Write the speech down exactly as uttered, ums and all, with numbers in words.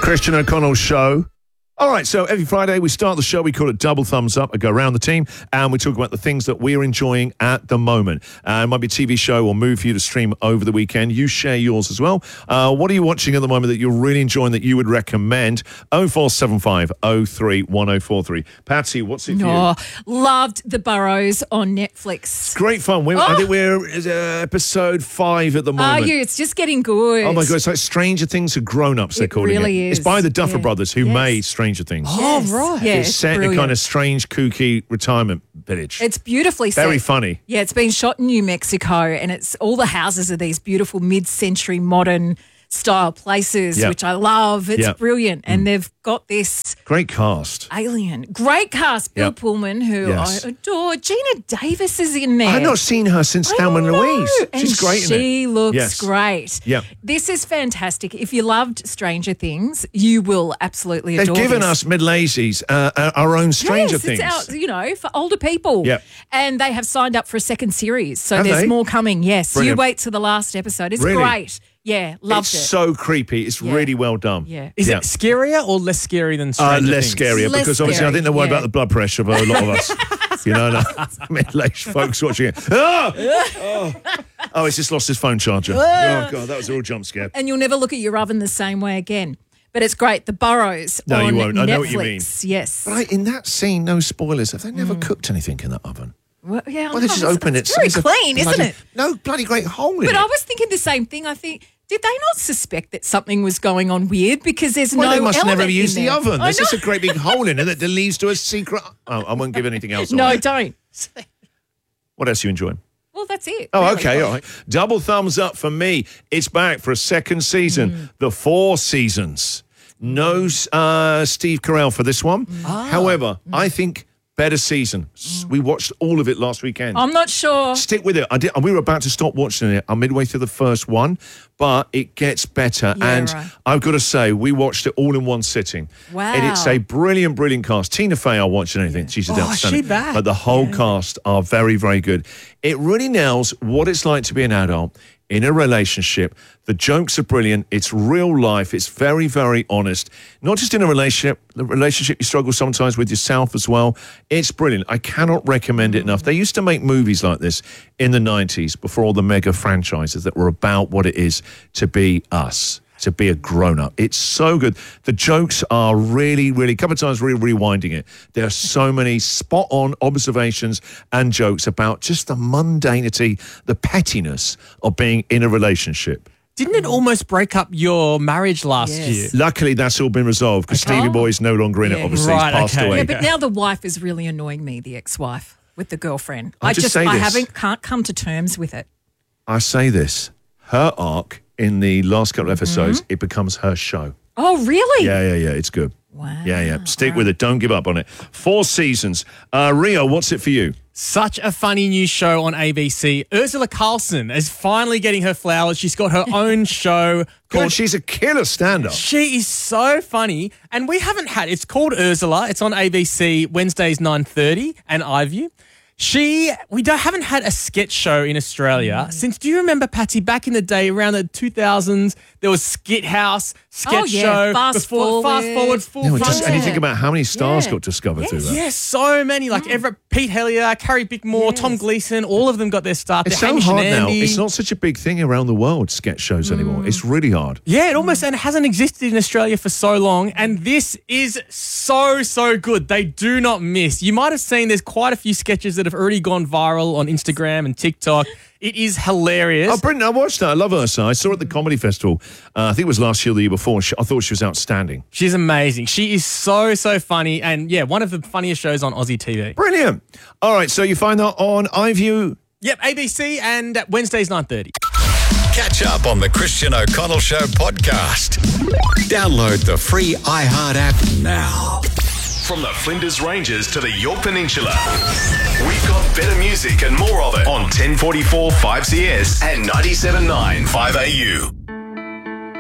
Christian O'Connell Show. All right, so every Friday we start the show. We call it Double Thumbs Up. I go around the team and we talk about the things that we're enjoying at the moment. Uh, it might be a T V show or movie for you to stream over the weekend. You share yours as well. Uh, what are you watching at the moment that you're really enjoying that you would recommend? oh four seven five oh three one oh four three. Patsy, what's it for Oh, you? loved The Burrows on Netflix. Great fun. We, Oh. I think we're uh, episode five at the Are moment. you? It's just getting good. Oh my God, it's like Stranger Things for grown-ups, they're It calling really it. is. It's by the Duffer Yeah. Brothers who Yes. made Stranger Things. Yes. right. Yeah, it's, it's set in a brilliant. kind of strange, kooky retirement village. It's beautifully set. Very funny. Yeah, it's been shot in New Mexico, and it's all the houses are these beautiful mid-century modern style places, Yep. which I love. It's Yep. brilliant, and they've got this Great cast. alien, great cast. Bill Yep. Pullman, who Yes. I adore. Gina Davis is in there. I've not seen her since I Thelma and know. Louise. She's and great in it. She looks Yes. great. Yep. This is fantastic. If you loved Stranger Things, you will absolutely They've adore given this. us middle-agesies uh, our own Stranger yes, Things. It's out, you know, for older people. Yep. And they have signed up for a second series. So Have there's they? more coming. Yes. Brilliant. You wait to the last episode. It's Really? great. Yeah. Loved it's it. so creepy. It's Yeah. really well done. Yeah. Is Yeah. it scarier or less scary than Uh, Stranger less Things? scarier Less because obviously I scary, think they're worried yeah. about the blood pressure of a lot of us. You know, no, middle-aged folks watching it. Oh! oh, oh, he's just lost his phone charger. Oh God, that was a real jump scare. And you'll never look at your oven the same way again. But it's great. The Burrows No, you on won't. I Netflix. know what you mean. Yes. Right in that scene, no spoilers. Have they never cooked anything in that oven? Well, yeah, I Well, they know. just It's- open it. It's very There's a clean, isn't bloody- it? No, bloody great hole in But it. I was thinking the same thing. I think, did they not suspect that something was going on weird because there's Well, no they must never element have used in the there? oven. I There's just know. a great big hole in it that leads to a secret. Oh, I won't give anything else No, away. don't. What else are you enjoying? Well, that's it. Oh, really. okay, all right. Double thumbs up for me. It's back for a second season. Mm. The Four Seasons. No uh, Steve Carell for this one. Ah. However, Mm. I think better season. S- We watched all of it last weekend. I'm not sure. Stick with it. I did. We were about to stop watching it. I'm midway through the first one, but it gets better. Yeah, and right. I've got to say, we watched it all in one sitting. Wow. And it's a brilliant, brilliant cast. Tina Fey, I'll watch anything. She's Oh, is outstanding. she back? But the whole cast are very, very good. It really nails what it's like to be an adult in a relationship. The jokes are brilliant. It's real life. It's very, very honest. Not just in a relationship, the relationship you struggle sometimes with yourself as well. It's brilliant. I cannot recommend it enough. They used to make movies like this in the nineties before all the mega franchises that were about what it is to be us, to be a grown-up. It's so good. The jokes are really, really, a couple of times really rewinding it. There are so many spot-on observations and jokes about just the mundanity, the pettiness of being in a relationship. Didn't it almost break up your marriage last Yes. year? Luckily, that's all been resolved because Stevie Oh. Boy's no longer in it, Yeah. obviously. Right, he's passed okay. away. Yeah, but now the wife is really annoying me, the ex-wife, with the girlfriend. I'll I just just, say I this. haven't, can't come to terms with it. I say this, her arc in the last couple of episodes, Mm-hmm. it becomes her show. Oh, really? Yeah, yeah, yeah, it's good. Wow. Yeah, yeah. Stick with it. Don't give up on it. Four seasons. Uh, Rio, what's it for you? Such a funny new show on A B C. Ursula Carlson is finally getting her flowers. She's got her own show God, called she's a killer stand-up. She is so funny. And we haven't had, it's called Ursula. It's on A B C Wednesdays nine thirty and iView. She, we don't, haven't had a sketch show in Australia Mm. since, do you remember, Patsy, back in the day, around the two thousands, there was Skit House, sketch Oh, yeah. show. Fast before, Fast Forward. Forward, Full No, Frontal. just, and you think about how many stars Yeah. got discovered through that. Yes, so many. Like Everett, Pete Hellier, Carrie Bickmore, Tom Gleeson, all of them got their start. It's there. so Hamish hard and now. Andy. It's not such a big thing around the world, sketch shows anymore. It's really hard. Yeah, it almost and it hasn't existed in Australia for so long, and this is so so good. They do not miss. You might have seen there's quite a few sketches that have already gone viral on Instagram and TikTok. It is hilarious. Oh, Brendan, I watched that. I love Ursula. I saw her at the Comedy Festival. Uh, I think it was last year or the year before. She, I thought she was outstanding. She's amazing. She is so so funny, and yeah, one of the funniest shows on Aussie T V. Brilliant. All right, so you find that on iView. Yep, A B C and Wednesdays nine thirty. Catch up on the Christian O'Connell Show podcast. Download the free iHeart app now. From the Flinders Ranges to the Yorke Peninsula, we've got better music and more of it on ten forty-four five C S and ninety-seven point nine five A U.